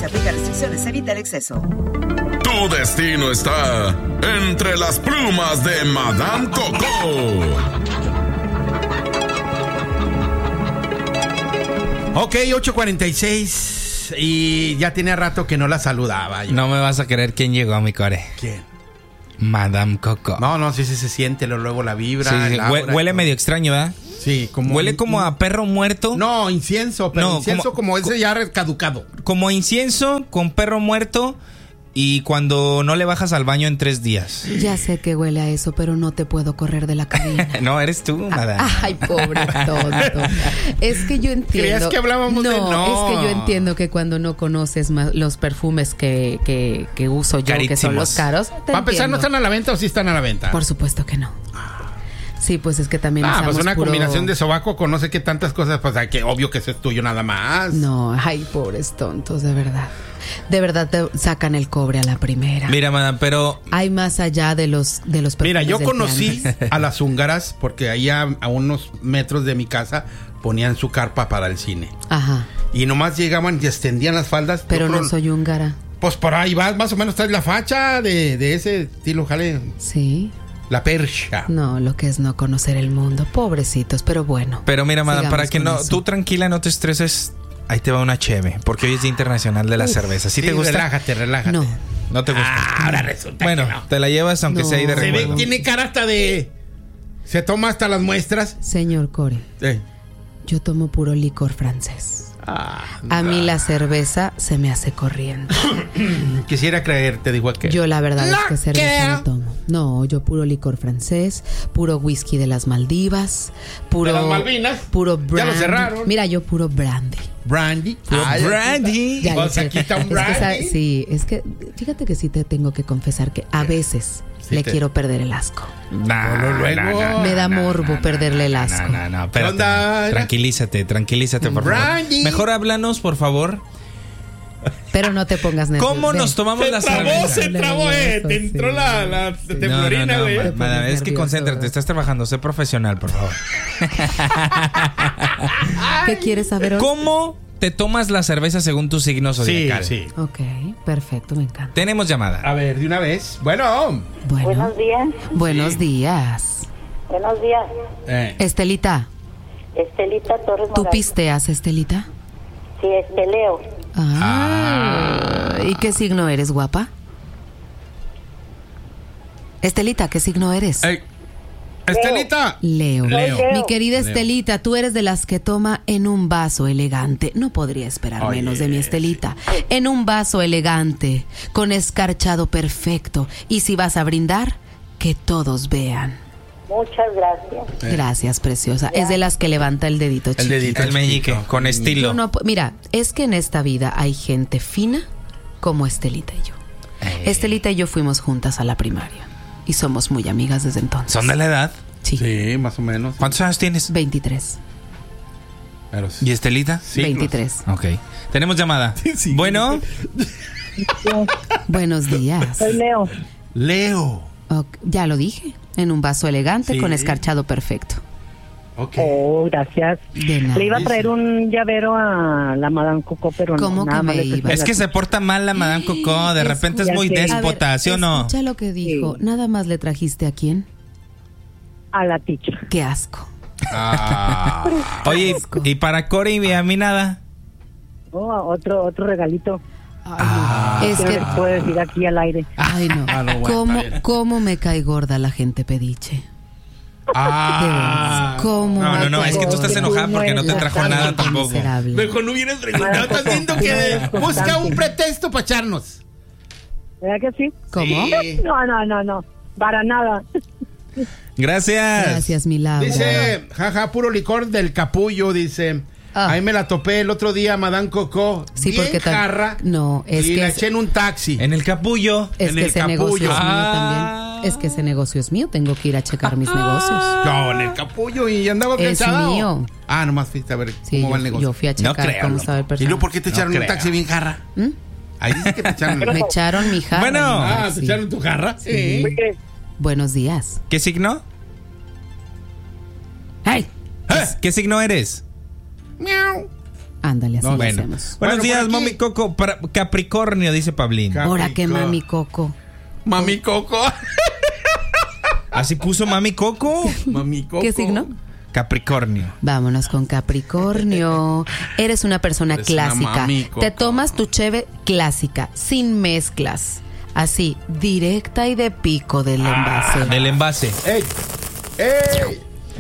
Se aplican restricciones. Evita el exceso. Tu destino está entre las plumas de Madame Coco. Ok, 8:46 y ya tenía rato que no la saludaba. No me vas a creer quién llegó, mi core. ¿Quién? Madame Coco. No, sí se siente luego la vibra. Sí, huele medio extraño, ¿verdad? Sí, huele como a perro muerto. No, incienso, pero no, incienso como ese ya caducado. Como incienso con perro muerto. Y cuando no le bajas al baño en 3 días. Ya sé que huele a eso, pero no te puedo correr de la cabina. No, eres tú, madame. Ay, pobre tonto. Es que yo entiendo. ¿Creías que hablábamos de no? Es que yo entiendo que cuando no conoces los perfumes que uso yo, carísimos, que son los caros. ¿Para empezar, no están a la venta o sí están a la venta? Por supuesto que no. Sí, pues es que también usamos pues una puro... combinación de sobaco con no sé qué tantas cosas, pues que obvio que eso es tuyo nada más. No, ay, pobres tontos, de verdad. De verdad te sacan el cobre a la primera. Mira, madame, pero... Hay más allá de los perfumes. Mira, yo conocí a las húngaras porque ahí a unos metros de mi casa ponían su carpa para el cine. Ajá. Y nomás llegaban y extendían las faldas. Pero no soy húngara. Pues por ahí vas, más o menos traes la facha de ese estilo, jale. Sí. La percha. No, lo que es no conocer el mundo. Pobrecitos, pero bueno. Pero mira, madame, para que no, tú tranquila, no te estreses. Ahí te va una cheve, porque hoy es Día Internacional de la Cerveza. ¿Sí te gusta? Relájate. No. ¿No te gusta? Ahora resulta bueno, que no. Te la llevas aunque sea ahí de recuerdo. Tiene cara hasta de... Se toma hasta las muestras. Señor Core, yo tomo puro licor francés. A mí la cerveza se me hace corriente. Quisiera creer, te digo que... Yo la verdad es que cerveza no tomo. No, yo puro licor francés, puro whisky de las Maldivas, puro... ¿De las Malvinas? Puro brandy. Ya lo cerraron. Mira, yo puro brandy. ¿Brandy? Brandy. Pues aquí está un brandy. Sí, es que fíjate que sí te tengo que confesar que a veces quiero perder el asco. Luego. Me da morbo perderle el asco. No, espérate. Tranquilízate, por favor. Mejor háblanos, por favor. Pero no te pongas nervioso. ¿Cómo nos tomamos la cerveza? Se trabó, te entró la temblorina, güey. Madame, es que concéntrate, estás trabajando, sé profesional, por favor. ¿Qué quieres saber hoy? ¿Cómo te tomas la cerveza según tu signo zodiacal? Sí. Ok, perfecto, me encanta. Tenemos llamada. A ver, de una vez. Bueno. Buenos días. Buenos días. Buenos días. Estelita. Estelita Torres Morales. ¿Tú pisteas, Estelita? Sí, Leo. ¿Y qué signo eres, guapa? Estelita, ¿qué signo eres? Estelita. Leo. Mi querida Leo. Estelita, tú eres de las que toma en un vaso elegante. No podría esperar menos de mi Estelita. En un vaso elegante, con escarchado perfecto. Y si vas a brindar, que todos vean. Muchas gracias. Gracias, preciosa. Es de las que levanta el dedito chiquito. El dedito, el meñique, con estilo. Mira, es que en esta vida hay gente fina como Estelita y yo. Estelita y yo fuimos juntas a la primaria. Y somos muy amigas desde entonces. ¿Son de la edad? Sí, más o menos. ¿Cuántos años tienes? 23. ¿Y Estelita? Sí, 23. Ok. Tenemos llamada. Sí. Bueno. Buenos días. Soy Leo. Ya lo dije. En un vaso elegante con escarchado perfecto. Ok. Oh, gracias. De nada. Le iba a traer un llavero a la Madame Coco, pero ¿Cómo no. que Nada me más iba? Es que se porta mal la Madame Coco. De repente es muy déspota, ¿sí o no? Escucha lo que dijo. Nada más le trajiste a quién. a la teacher. Qué asco. Oye, ¿y para Corey y a mí nada? Oh, otro regalito. Es que puedo decir aquí al aire. ay no, ¿Cómo me cae gorda la gente pediche? ¿Cómo? No, es que tú estás enojada porque no te trajo nada tampoco. Mejor no hubieras preguntado. Estás viendo que busca un pretexto para echarnos. ¿Verdad que sí? ¿Cómo? Sí. No, para nada. Gracias, mi Laura. Dice, puro licor del capullo, dice. Ahí me la topé el otro día, Madame Coco. Sí, bien porque jarra. No, es y que la eché en un taxi. En el capullo. Es en que el ese capullo. negocio es mío también. Es que ese negocio es mío. Tengo que ir a checar mis negocios. No, en el capullo y andaba Es cansado. mío. Nomás fuiste a ver Sí, cómo va el negocio. yo fui a checar cómo estaba el ¿Y personal. luego por qué te echaron un taxi bien jarra? Ahí dice que te echaron. Me echaron mi jarra. Bueno. ¿te echaron tu jarra? Sí. Buenos días. ¿Qué signo? ¡Ay! ¿Qué signo eres? Miau. Ándale, así No, lo Bueno. hacemos. Buenos Bueno, días, por aquí. Mami Coco. Para Capricornio, dice Pablín. Ahora que mami Coco. Mami Coco. ¿Así puso Mami Coco? Mami Coco. ¿Qué signo? Capricornio. Vámonos con Capricornio. Eres una persona Eres una clásica. mami, Coco. Te tomas tu cheve clásica, sin mezclas. Así, directa y de pico del envase. Del envase. ¡Ey! ¡Ey!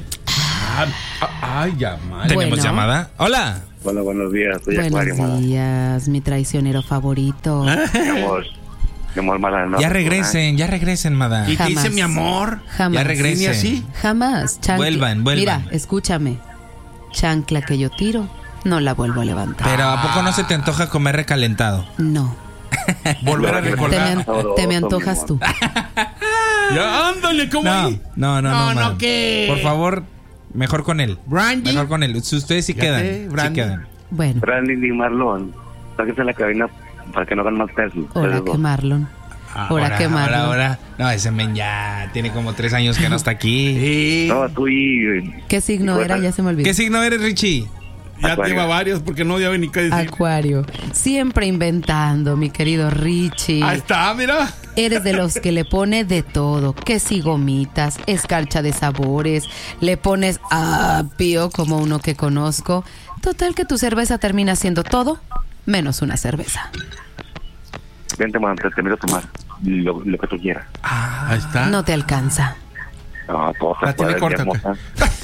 Ay, ya, madre. ¿Tenemos Bueno. llamada? Hola. Hola, buenos días. Soy Acuario, Buenos mamá. días, mi traicionero favorito. Mi amor, mala, no. Ya regresen, madame. ¿Y qué dice Jamás. mi amor? Jamás. Ya regresen. ¿Ni así? Jamás. Vuelvan. Mira, escúchame. Chancla que yo tiro, no la vuelvo a levantar. Pero ¿a poco no se te antoja comer recalentado? No. Volver a recordar. Te me antojas tú. Ya, ándale, ¿cómo ahí? No, madame. ¿qué? Por favor, mejor con él. Brandy. Mejor con él. Si ustedes sí Fíjate, quedan. Sí Brandy. quedan. Bueno, Brandon y Marlon, sáquense en la cabina para que no hagan más pesos. ahora que Marlon. Ahora que Marlon. Ahora. No, ese men ya tiene como 3 años que no está aquí. Sí. No, tú y... ¿Qué signo era? Ya se me olvidó. ¿Qué signo eres, Richie? Ya Acuario. lleva varios porque no sabe ni qué decir. Acuario. Siempre inventando, mi querido Richie. Ahí está, mira. Eres de los que le pone de todo, que si gomitas, escarcha de sabores, le pones apio como uno que conozco. Total que tu cerveza termina siendo todo menos una cerveza. Vente, man, te miro a tomar lo que tú quieras. Ahí está. No te alcanza. No, todo se La tiene puede, corta, hermosa.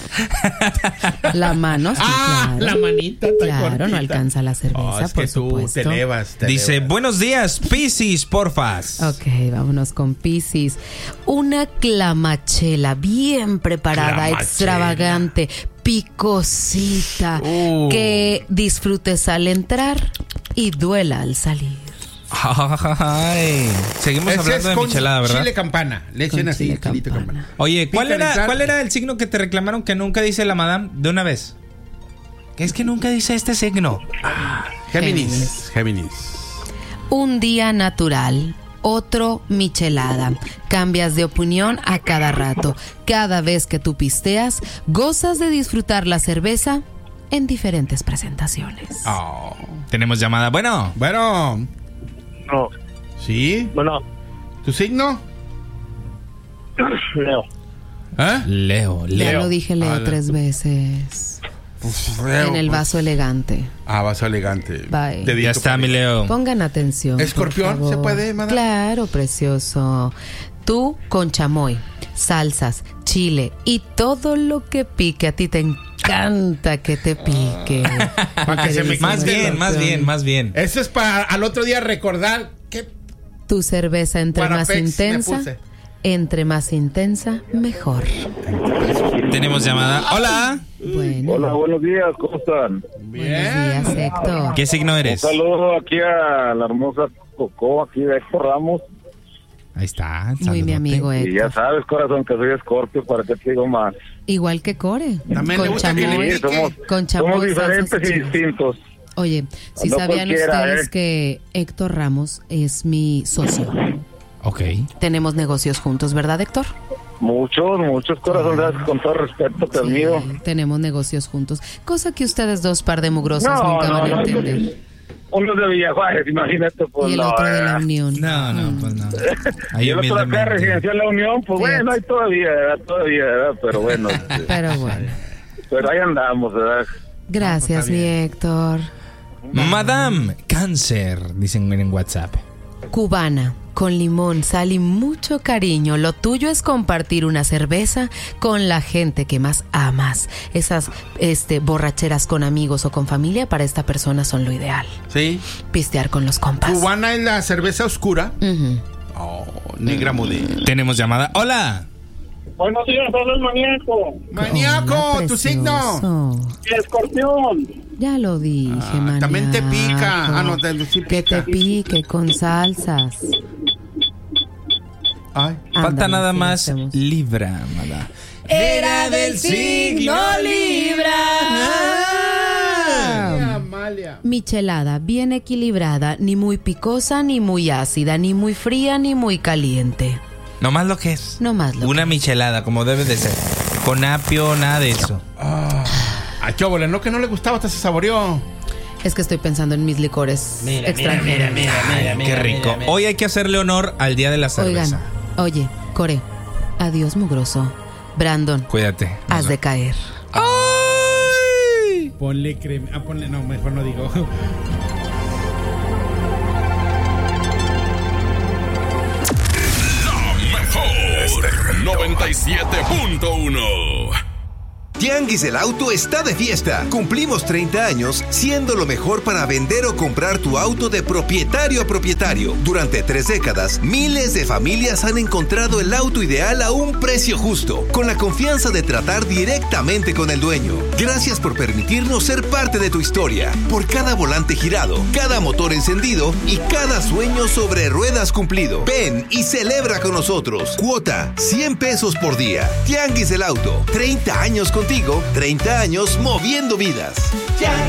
La mano, sí, claro. la manita está Claro, cortita. no alcanza la cerveza, Oh, es por que tú supuesto. te elevas. Dice, buenos días, Piscis, porfas. Ok, vámonos con Piscis. Una clamachela bien preparada, Clamachela. extravagante, picosita, que disfrutes al entrar y duela al salir. Ay, seguimos Ese hablando es de con michelada, ¿verdad? chile campana. Le echen Con así, chile chilito campana. campana. Oye, ¿cuál Pica era, entrar. ¿cuál era el signo que te reclamaron que nunca dice la madame de una vez? Que es que nunca dice este signo. Géminis. Un día natural, otro michelada. Cambias de opinión a cada rato. Cada vez que tú pisteas, gozas de disfrutar la cerveza en diferentes presentaciones. Oh. Tenemos llamada. Bueno, Bueno, No, ¿sí? bueno, ¿Tu signo? Leo. ¿Eh? Leo. Ya lo dije, Leo, Ah, 3 veces. En el vaso elegante. Ah, vaso elegante. Bye. Dedito Ya está, para mi arriba. Leo. Pongan atención. por ¿Escorpión favor. se puede, madame? Claro, precioso. Tú con chamoy, salsas, chile y todo lo que pique. A ti te encanta que te pique. Para que se me Más quite bien, el- más bien, más bien. Eso es para al otro día recordar que Tu cerveza entre más Parapex me intensa, puse. entre más intensa, mejor. Tenemos llamada. Hola. Bueno, Hola, buenos días, ¿cómo están? buenos días, Héctor. ¿Qué signo Un eres? saludo aquí a la hermosa Coco, aquí de Héctor Ramos. Ahí está. Muy mi saludote. amigo Y ya Héctor. sabes, corazón, que soy Escorpio, ¿para qué te digo más? Igual que Core. También le Con gusta que le chamoy, pique. con Somos chamoy, diferentes salsas y y chile. distintos. Oye, si No sabían cualquiera, ustedes que Héctor Ramos es mi socio. Ok. Tenemos negocios juntos, ¿verdad, Héctor? Muchos corazones, con todo respeto, te admiro. Sí, tenemos negocios juntos. Cosa que ustedes dos par de mugrosos nunca van a entender. Uno de Villajuárez, imagínate, pues Y el no. otro de la Unión. No, pues no. Y Ahí el otro de acá, humildemente. Residencial La Unión, pues Fíjate. bueno, hay todavía, ¿verdad? Pero bueno, Pero bueno. pero ahí andamos, ¿verdad? Gracias, está mi bien. Héctor. Madame Cáncer, dicen en WhatsApp. Cubana, con limón, sal y mucho cariño. Lo tuyo es compartir una cerveza con la gente que más amas. Esas borracheras con amigos o con familia para esta persona son lo ideal. Sí. Pistear con los compas. Cubana es la cerveza oscura. Ujú. Oh, negra modelo. Tenemos llamada. Hola. Buenos días, habla el maníaco. Maníaco, Hola, tu signo. precioso. Escorpión. Ya lo dije, maníaco. también te pica. Ah, no, sí Que te pica. pique con salsas. Ay. Falta Ándale, nada sí, más hacemos. Libra, madame. Era del signo Libra. Amalia. Michelada, bien equilibrada, ni muy picosa, ni muy ácida, ni muy fría, ni muy caliente. Nomás lo que es. No más lo Una que michelada, como debe de ser. Con apio, nada de eso. Ay, qué óvole, no que no le gustaba, hasta se saboreó. Es que estoy pensando en mis licores extranjeros. Qué rico. Hoy hay que hacerle honor al día de la cerveza. Oye, Core, adiós mugroso. Brandon, Cuídate. has de caer. ¡Ay! Ponle crema. Ponle. No, mejor no digo. La mejor 97.1. Tianguis del Auto está de fiesta. Cumplimos 30 años siendo lo mejor para vender o comprar tu auto de propietario a propietario. Durante 3 décadas, miles de familias han encontrado el auto ideal a un precio justo, con la confianza de tratar directamente con el dueño. Gracias por permitirnos ser parte de tu historia. Por cada volante girado, cada motor encendido y cada sueño sobre ruedas cumplido. Ven y celebra con nosotros. Cuota, 100 pesos por día. Tianguis del Auto, 30 años contigo, 30 años moviendo vidas.